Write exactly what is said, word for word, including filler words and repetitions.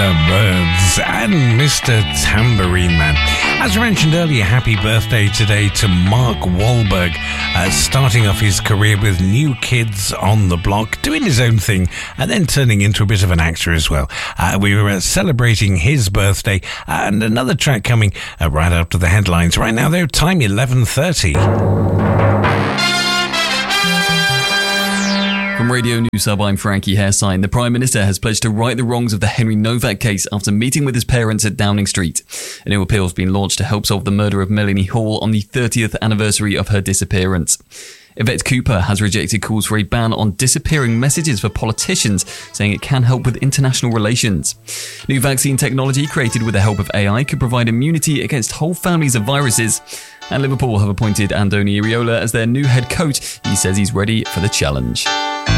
the Byrds and Mister Tambourine Man. As I mentioned earlier, happy birthday today to Mark Wahlberg, uh, starting off his career with New Kids on the Block, doing his own thing, and then turning into a bit of an actor as well. Uh, we were uh, celebrating his birthday, and another track coming uh, right after the headlines. Right now, though, time eleven thirty. From Radio News Hub, I'm Frankie Hairsign. The Prime Minister has pledged to right the wrongs of the Henry Novak case after meeting with his parents at Downing Street. A new appeal has been launched to help solve the murder of Melanie Hall on the thirtieth anniversary of her disappearance. Yvette Cooper has rejected calls for a ban on disappearing messages for politicians, saying it can help with international relations. New vaccine technology created with the help of A I could provide immunity against whole families of viruses. And Liverpool have appointed Andoni Iraola as their new head coach. He says he's ready for the challenge.